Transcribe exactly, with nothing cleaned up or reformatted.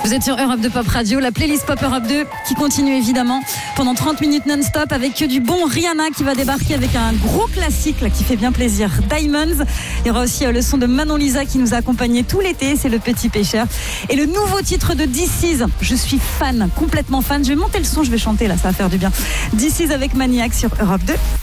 Vous êtes sur Europe deux Pop Radio, la playlist Pop Europe deux qui continue évidemment pendant trente minutes non-stop avec que du bon Rihanna qui va débarquer avec un gros classique là, qui fait bien plaisir, Diamonds. Il y aura aussi euh, le son de Manon Lisa qui nous a accompagnés tout l'été, c'est Le Petit Pêcheur. Et le nouveau titre de This Is, je suis fan, complètement fan. Je vais monter le son, je vais chanter là, ça va faire du bien. This Is avec Maniac sur Europe deux.